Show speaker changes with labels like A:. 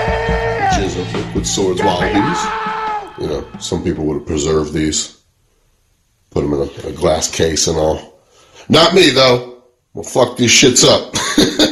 A: Jizz of liquid swords wallabies. You know, some people would have preserved these, put them in a glass case and all. Not me, though. Well, fuck these shits up.